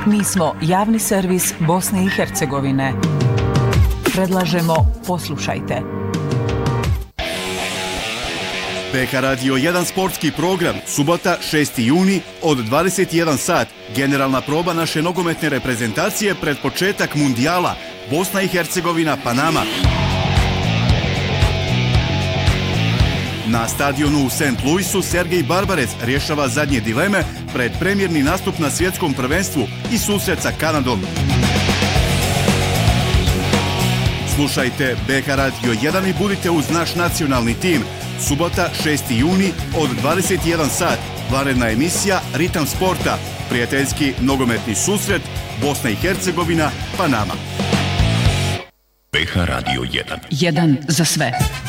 Mi smo javni servis Bosne i Hercegovine. Predlažemo poslušajte. BK Radio 1 sportski program, subota 6. juni od 21 sat. Generalna proba naše nogometne reprezentacije pred početak mundijala Bosna i Hercegovina, Panama. Na stadionu u St. Louisu Sergej Barbarec rješava zadnje dileme pred premijerni nastup na svjetskom prvenstvu i susret sa Kanadom. Slušajte BK Radio 1 i budite uz naš nacionalni tim. Subota 6. juni od 21 sat. Vanredna emisija Ritam sporta. Prijateljski nogometni susret Bosna i Hercegovina, Panama. BK Radio 1. Jedan za sve.